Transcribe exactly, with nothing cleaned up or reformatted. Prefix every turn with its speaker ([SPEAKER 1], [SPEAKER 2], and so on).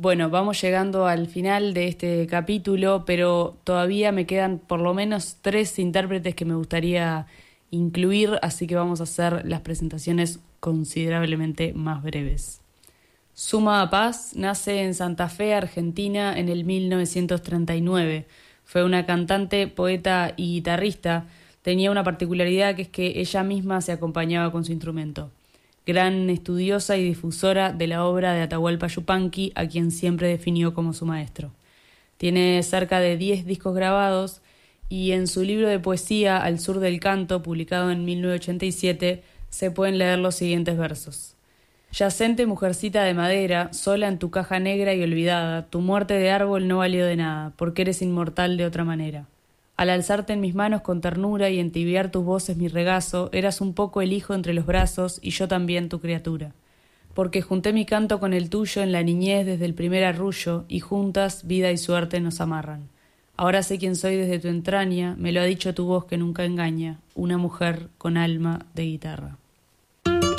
[SPEAKER 1] Bueno, vamos llegando al final de este capítulo, pero todavía me quedan por lo menos tres intérpretes que me gustaría incluir, así que vamos a hacer las presentaciones considerablemente más breves. Suma Paz nace en Santa Fe, Argentina, en el mil novecientos treinta y nueve. Fue una cantante, poeta y guitarrista. Tenía una particularidad, que es que ella misma se acompañaba con su instrumento. Gran estudiosa y difusora de la obra de Atahualpa Yupanqui, a quien siempre definió como su maestro. Tiene cerca de diez discos grabados y en su libro de poesía Al sur del canto, publicado en mil novecientos ochenta y siete, se pueden leer los siguientes versos. Yacente mujercita de madera, sola en tu caja negra y olvidada, tu muerte de árbol no valió de nada, porque eres inmortal de otra manera. Al alzarte en mis manos con ternura y entibiar tus voces mi regazo, eras un poco el hijo entre los brazos y yo también tu criatura. Porque junté mi canto con el tuyo en la niñez desde el primer arrullo, y juntas vida y suerte nos amarran. Ahora sé quién soy desde tu entraña, me lo ha dicho tu voz que nunca engaña, una mujer con alma de guitarra.